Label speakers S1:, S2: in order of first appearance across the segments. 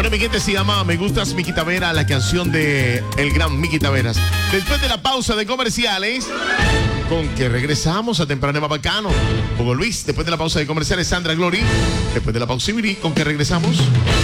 S1: Mi gente se llama Me Gustas Miki Tavera, la canción de el gran Miki Taveras. Después de la pausa de comerciales, con que regresamos a Temprano Más Bacano. Hugo Luis, después de la pausa de comerciales, Sandra Glory. Después de la pausa, Ibiri, con que regresamos.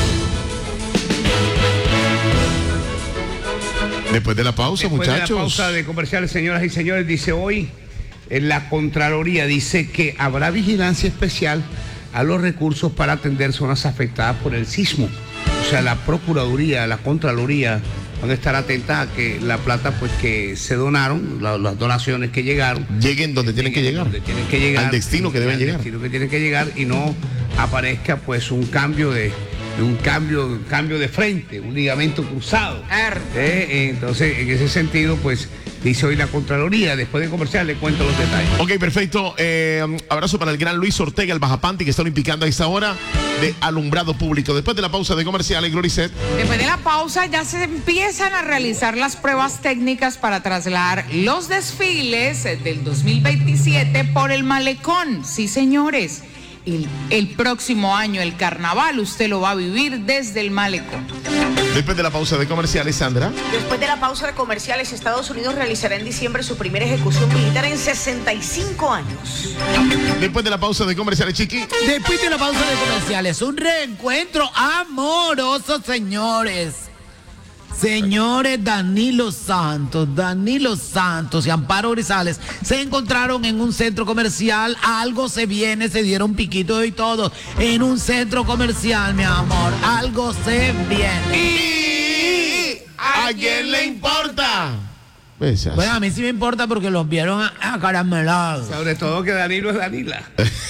S1: Después de la pausa,
S2: después
S1: muchachos.
S2: De la pausa de comerciales, señoras y señores, dice hoy en la Contraloría, dice que habrá vigilancia especial a los recursos para atender zonas afectadas por el sismo. O sea, la Procuraduría, la Contraloría van a estar atentas a que la plata pues que se donaron, las donaciones que llegaron,
S1: lleguen donde tienen que llegar.
S2: Donde tienen que llegar.
S1: Al destino que deben llegar.
S2: Al destino que tienen que llegar y no aparezca pues un cambio de frente, un ligamento cruzado. Entonces, en ese sentido, pues, dice hoy la Contraloría. Después de comercial le cuento los detalles.
S1: Ok, perfecto. Abrazo para el gran Luis Ortega, el Bajapanti, que está implicando a esta hora de alumbrado público. Después de la pausa de comerciales, Gloricet.
S3: Después de la pausa ya se empiezan a realizar las pruebas técnicas para trasladar los desfiles del 2027 por el malecón. Sí, señores. El próximo año el carnaval usted lo va a vivir desde el malecón.
S1: Después de la pausa de comerciales, Sandra.
S4: Después de la pausa de comerciales, Estados Unidos realizará en diciembre su primera ejecución militar en 65 años.
S1: Después de la pausa de comerciales, Chiqui.
S5: Después de la pausa de comerciales, un reencuentro amoroso, señores. Señores, Danilo Santos y Amparo Grisales se encontraron en un centro comercial. Algo se viene, se dieron piquito y todo. En un centro comercial, mi amor, algo se viene.
S1: ¿Y a quién le importa? Besas.
S5: Bueno, a mí sí me importa porque los vieron acaramelados.
S2: Sobre todo que Danilo es Danila.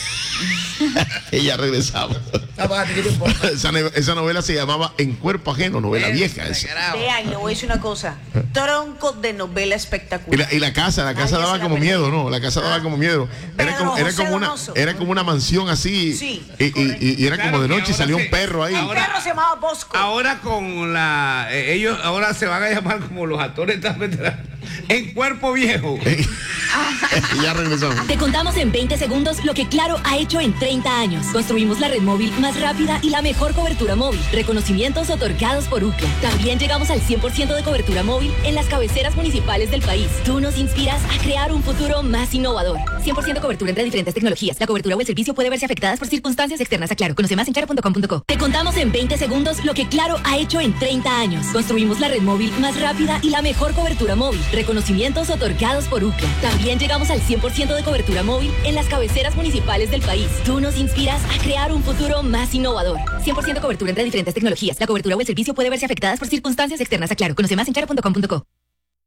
S1: Y ya regresamos. Esa novela se llamaba En Cuerpo Ajeno, novela vieja esa.
S4: Vean, le voy a decir una cosa. Tronco de novela espectacular.
S1: Y la casa daba como miedo, ¿no? La casa daba como miedo. Era como una mansión así.
S4: Sí.
S1: Y era como de noche y salió un perro ahí.
S4: El perro se llamaba Bosco.
S2: Ahora con ellos ahora se van a llamar como los actores tan veteranos. En Cuerpo Viejo.
S1: Y ya regresamos.
S6: Te contamos en 20 segundos lo que Claro ha hecho en 30 años. Construimos la red móvil más rápida y la mejor cobertura móvil. Reconocimientos otorgados por UCLA. También llegamos al 100% de cobertura móvil en las cabeceras municipales del país. Tú nos inspiras a crear un futuro más innovador. 100% cobertura entre diferentes tecnologías. La cobertura o el servicio puede verse afectadas por circunstancias externas a Claro. Conoce más en claro.com.co. Te contamos en 20 segundos lo que Claro ha hecho en 30 años. Construimos la red móvil más rápida y la mejor cobertura móvil. Reconocimientos otorgados por UCLA. También llegamos al 100% de cobertura móvil en las cabeceras municipales del país. Tú nos inspiras a crear un futuro más innovador. 100% cobertura entre diferentes tecnologías. La cobertura o el servicio puede verse afectadas por circunstancias externas a Claro. Conoce más en claro.com.co.